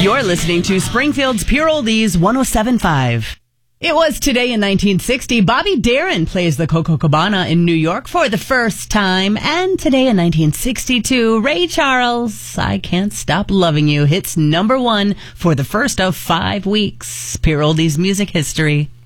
You're listening to Springfield's Pure Oldies 107.5. It was today in 1960. Bobby Darin plays the Coco Cabana in New York for the first time. And today in 1962, Ray Charles, I Can't Stop Loving You, hits number one for the first of 5 weeks. Pure Oldies music history.